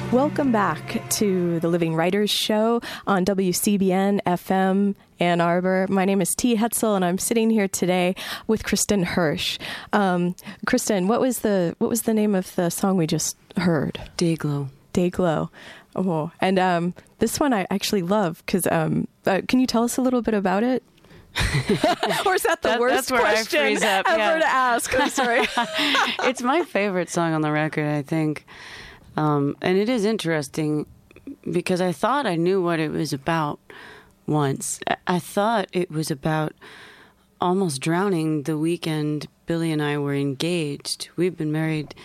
Welcome back to the Living Writers Show on WCBN FM Ann Arbor. My name is T. Hetzel, and I'm sitting here today with Kristen Hirsch. Kristen, what was the name of the song we just heard? Dayglow. Dayglow. Oh, and this one I actually love because can you tell us a little bit about it? Or is that the worst question ever to ask? I'm sorry. It's my favorite song on the record, I think. And it is interesting because I thought I knew what it was about once. I thought it was about almost drowning the weekend Billy and I were engaged. We've been married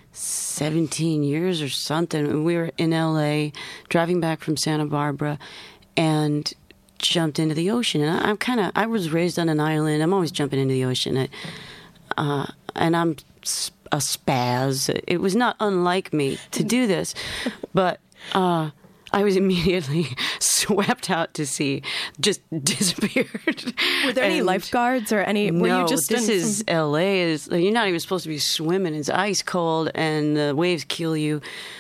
17 years or something. We were in L.A., driving back from Santa Barbara, and jumped into the ocean. And I was raised on an island. I'm always jumping into the ocean. And I'm a spaz. It was not unlike me to do this, but I was immediately swept out to sea, just disappeared. Were there any lifeguards or any? No, were you just this is L.A. You're not even supposed to be swimming. It's ice cold, and the waves kill you.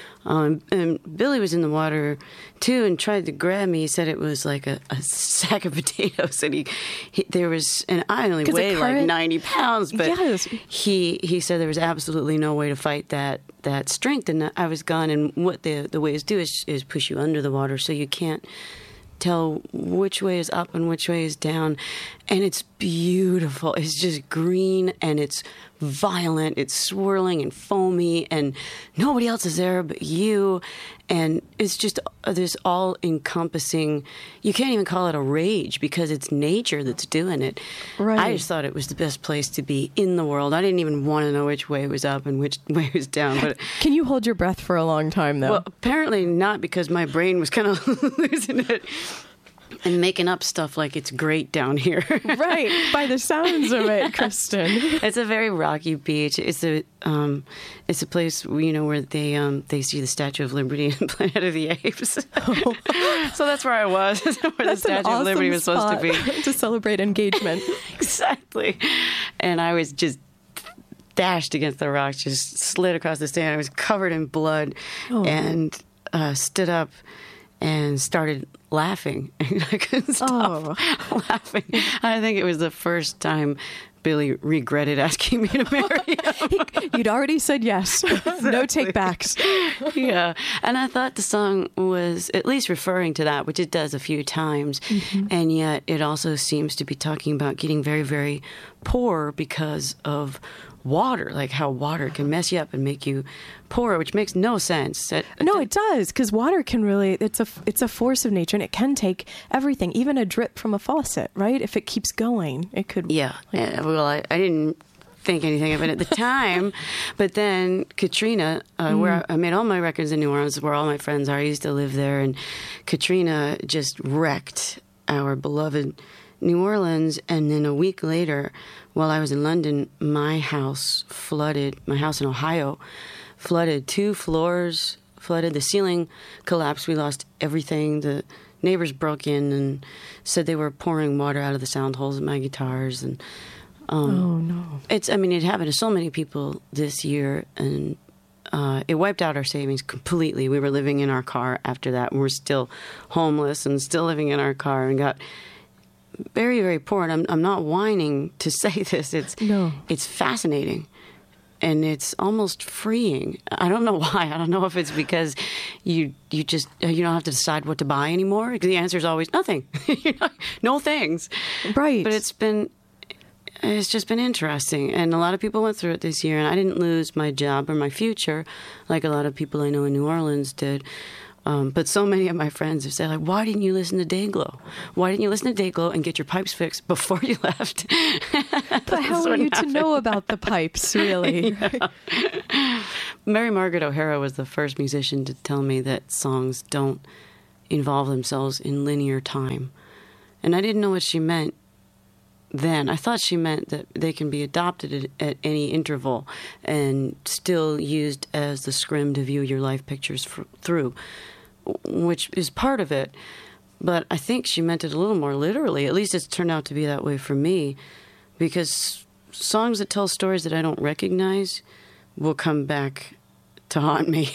And Billy was in the water too and tried to grab me. He said it was like a sack of potatoes, and there was, and I only weigh like 90 pounds, but yes. he said there was absolutely no way to fight that strength, and I was gone. And what the waves do is push you under the water, so you can't tell which way is up and which way is down. And it's beautiful. It's just green, and it's violent. It's swirling and foamy, and nobody else is there but you. And it's just this all-encompassing, you can't even call it a rage because it's nature that's doing it. Right. I just thought it was the best place to be in the world. I didn't even want to know which way was up and which way was down. But can you hold your breath for a long time, though? Well, apparently not, because my brain was kind of losing it and making up stuff like it's great down here. Right, by the sounds of it, Kristen. It's a very rocky beach. It's a place, where they see the Statue of Liberty in Planet of the Apes. Oh. So that's where I was, where the Statue of Liberty was supposed to be. To celebrate engagement. Exactly. And I was just dashed against the rocks, just slid across the sand. I was covered in blood and stood up and started laughing. I couldn't stop laughing. I think it was the first time Billy regretted asking me to marry him. You'd already said yes. Exactly. No take-backs. Yeah. And I thought the song was at least referring to that, which it does a few times. Mm-hmm. And yet it also seems to be talking about getting very, very poor because of water, like how water can mess you up and make you poor, which makes no sense. No, it does, because water can really, it's a force of nature, and it can take everything, even a drip from a faucet, right? If it keeps going, it could. Yeah. Well, I didn't think anything of it at the time, but then Katrina, where I made all my records in New Orleans, where all my friends are. I used to live there, and Katrina just wrecked our beloved New Orleans. And then a week later, while I was in London, my house flooded. My house in Ohio flooded. 2 floors flooded. The ceiling collapsed. We lost everything. The neighbors broke in and said they were pouring water out of the sound holes of my guitars. And oh no! It happened to so many people this year, and it wiped out our savings completely. We were living in our car after that, and we're still homeless and still living in our car, and got very, very poor. And I'm not whining to say this. It's fascinating, and it's almost freeing. I don't know why. I don't know if it's because you just you don't have to decide what to buy anymore. Because the answer is always nothing. No things. Right. But it's just been interesting, and a lot of people went through it this year, and I didn't lose my job or my future like a lot of people I know in New Orleans did. But so many of my friends have said, like, why didn't you listen to Dayglow? Why didn't you listen to Dayglow and get your pipes fixed before you left? But how are you to know about the pipes, really? Yeah. Mary Margaret O'Hara was the first musician to tell me that songs don't involve themselves in linear time. And I didn't know what she meant then. I thought she meant that they can be adopted at any interval and still used as the scrim to view your life pictures through, which is part of it. But I think she meant it a little more literally. At least it's turned out to be that way for me, because songs that tell stories that I don't recognize will come back to haunt me.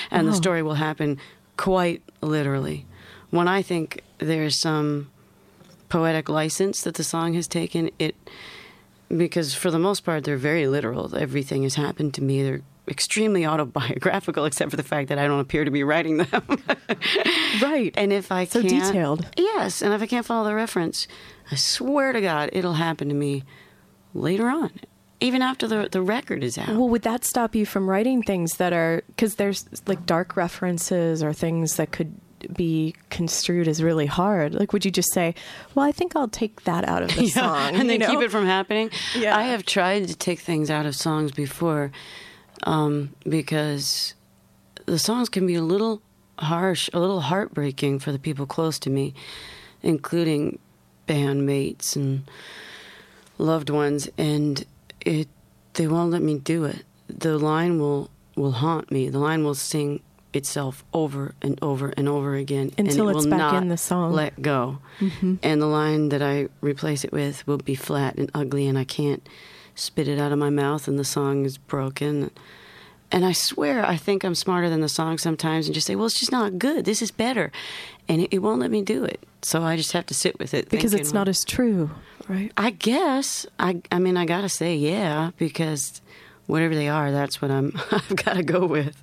and the story will happen quite literally. When I think there's some poetic license that the song has taken, because for the most part they're very literal. Everything has happened to me. They're extremely autobiographical, except for the fact that I don't appear to be writing them. Right. And if I so can't, detailed. Yes, and if I can't follow the reference, I swear to God, it'll happen to me later on, even after the record is out. Well, would that stop you from writing things that are, because there's like dark references or things that could be construed as really hard? Like, would you just say, well, I think I'll take that out of the song, and then keep it from happening? Yeah. I have tried to take things out of songs before, because the songs can be a little harsh, a little heartbreaking for the people close to me, including bandmates and loved ones, and they won't let me do it. The line will haunt me. The line will sing itself over and over and over again until and it it's will back not in the song. Let go. Mm-hmm. And the line that I replace it with will be flat and ugly, and I can't spit it out of my mouth, and the song is broken. And I swear I think I'm smarter than the song sometimes and just say, well, it's just not good. This is better. And it won't let me do it. So I just have to sit with it. Because it's not as true, right? I guess. I mean, I got to say, yeah, because whatever they are, that's what I've got to go with.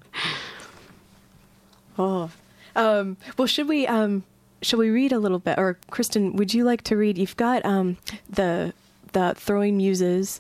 Oh. Well, should we read a little bit? Or Kristen, would you like to read? You've got the Throwing Muses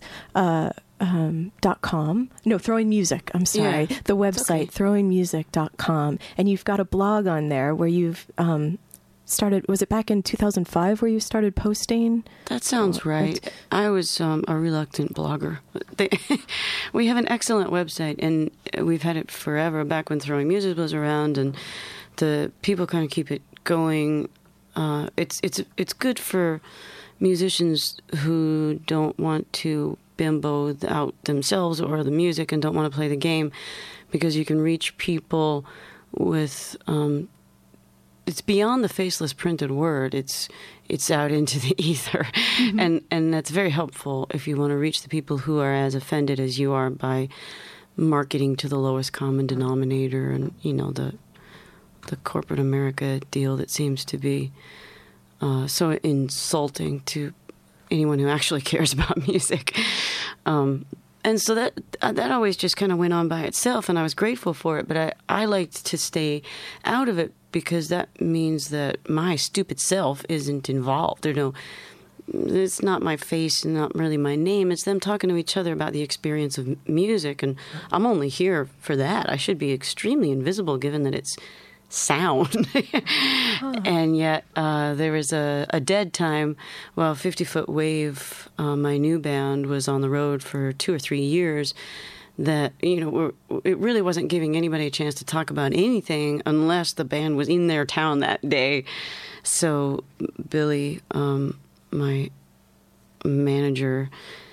.com. No, Throwing Music. I'm sorry. Yeah, the website, throwingmusic.com. And you've got a blog on there where you've started, was it back in 2005 where you started posting? That sounds right. I was a reluctant blogger. We have an excellent website, and we've had it forever, back when Throwing Muses was around, and the people kind of keep it going. It's good for musicians who don't want to bimbo out themselves or the music and don't want to play the game, because you can reach people with it's beyond the faceless printed word. It's out into the ether. Mm-hmm. And that's very helpful if you want to reach the people who are as offended as you are by marketing to the lowest common denominator and, you know, the corporate America deal that seems to be so insulting to anyone who actually cares about music. And so that always just kind of went on by itself, and I was grateful for it, but I liked to stay out of it because that means that my stupid self isn't involved. It's not my face and not really my name. It's them talking to each other about the experience of music, and I'm only here for that. I should be extremely invisible given that it's sound. And yet there was a dead time while 50 Foot Wave, my new band, was on the road for 2 or 3 years, that, you know, it really wasn't giving anybody a chance to talk about anything unless the band was in their town that day. So Billy, my manager,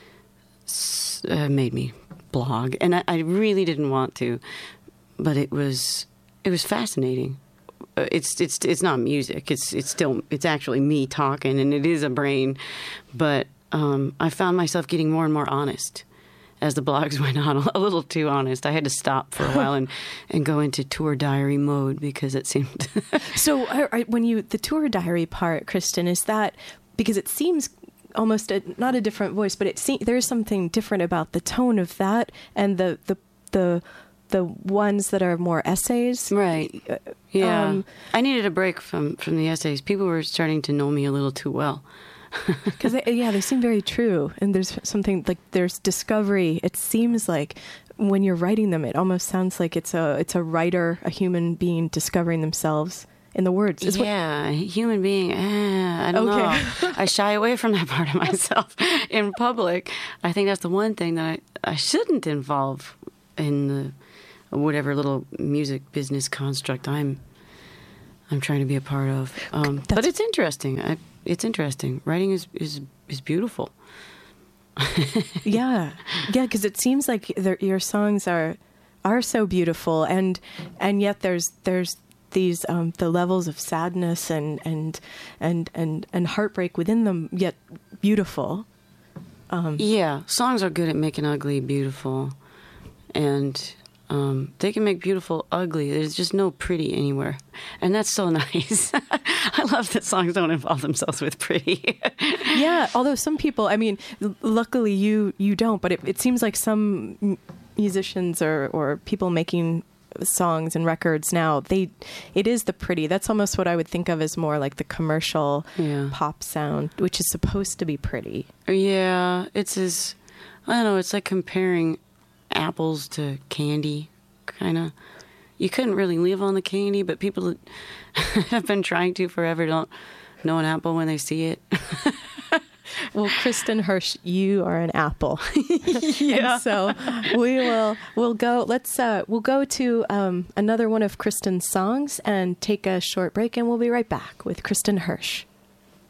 made me blog, and I really didn't want to, but it was fascinating. It's not music. It's actually me talking, and it is a brain. But I found myself getting more and more honest as the blogs went on. A little too honest. I had to stop for a while and go into tour diary mode because it seemed. So when the tour diary part, Kristen, is that because it seems almost not a different voice, but there is something different about the tone of that and the ones that are more essays. Right. Yeah. I needed a break from the essays. People were starting to know me a little too well. Because they seem very true. And there's something like there's discovery. It seems like when you're writing them, it almost sounds like it's a writer, a human being discovering themselves in the words. Human being. I don't know. I shy away from that part of myself in public. I think that's the one thing that I shouldn't involve in the whatever little music business construct I'm trying to be a part of. But it's interesting. It's interesting. Writing is beautiful. Yeah, because it seems like your songs are so beautiful, and yet there's these the levels of sadness and heartbreak within them, yet beautiful. Songs are good at making ugly beautiful, and they can make beautiful ugly. There's just no pretty anywhere. And that's so nice. I love that songs don't involve themselves with pretty. Yeah, although some people, I mean, luckily you don't, but it seems like some musicians or people making songs and records now, it is the pretty. That's almost what I would think of as more like the commercial pop sound, which is supposed to be pretty. Yeah, I don't know, it's like comparing apples to candy, kind of. You couldn't really live on the candy, but people have been trying to forever don't know an apple when they see it. Well, Kristen Hirsch, you are an apple. Yeah. And so we'll go to another one of Kristen's songs and take a short break, and we'll be right back with Kristen Hirsch.